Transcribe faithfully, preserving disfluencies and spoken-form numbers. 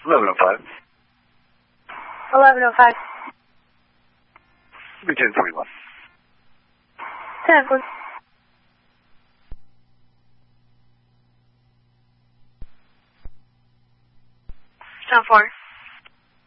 eleven oh five. eleven oh five. Be ten forty-one. ten forty. ten four.